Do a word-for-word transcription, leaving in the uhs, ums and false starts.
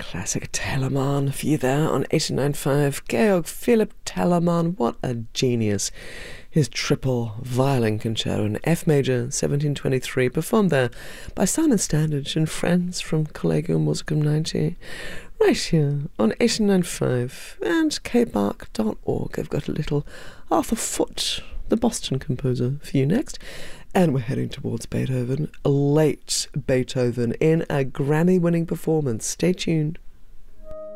classic Telemann for you there on eighty-nine point five. Georg Philipp Telemann, what a genius. His triple violin concerto in F major, seventeen twenty-three, performed there by Simon Standage and friends from Collegium Musicum ninety, right here on eighty-nine point five and k bark dot org. I've got a little Arthur Foote, the Boston composer, for you next. And we're heading towards Beethoven, a late Beethoven in a Grammy-winning performance. Stay tuned.